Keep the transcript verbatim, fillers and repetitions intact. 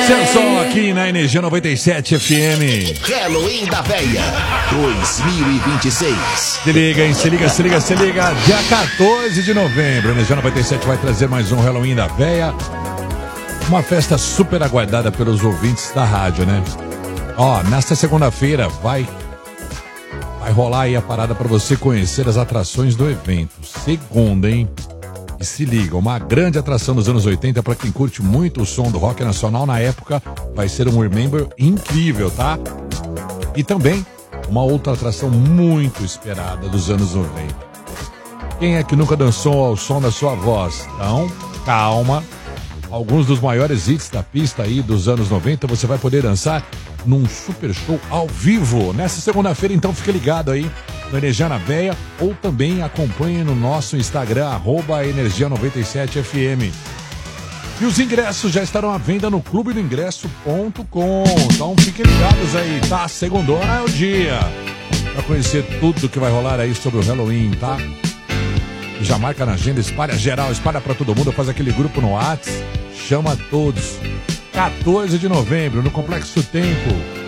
Sensação aqui na Energia noventa e sete F M. Halloween da Véia dois mil e vinte e seis. Se liga, hein? Se liga, se liga, se liga. Dia quatorze de novembro, a Energia noventa e sete vai trazer mais um Halloween da Véia. Uma festa super aguardada pelos ouvintes da rádio, né? Ó, nesta segunda-feira vai vai rolar aí a parada para você conhecer as atrações do evento. Segunda, hein? E se liga, uma grande atração dos anos oitenta para quem curte muito o som do rock nacional na época, vai ser um Remember incrível, tá? E também uma outra atração muito esperada dos anos noventa. Quem é que nunca dançou ao som da sua voz? Então, calma. Alguns dos maiores hits da pista aí dos anos noventa você vai poder dançar num super show ao vivo. Nessa segunda-feira, então, fica ligado aí no Energia na Véia ou também acompanhe no nosso Instagram, arroba Energia noventa e sete F M. E os ingressos já estarão à venda no clube do ingresso ponto com. Então fiquem ligados aí, tá? Segundona é o dia pra conhecer tudo que vai rolar aí sobre o Halloween, tá? Já marca na agenda, espalha geral, espalha pra todo mundo, faz aquele grupo no WhatsApp, chama todos. quatorze de novembro, no Complexo Tempo.